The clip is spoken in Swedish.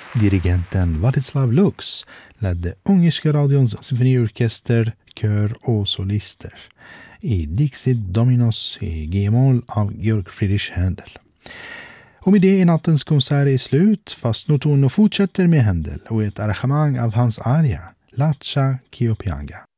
Dirigenten Władysław Lux ledde ungerska radions symfoniorkester, kör och solister i Dixit Dominos i G-moll av Georg Friedrich Händel. Och med det är nattens konsert är slut, fast Notorno fortsätter med Händel och ett arrangemang av hans aria, Lacha Kiopianga.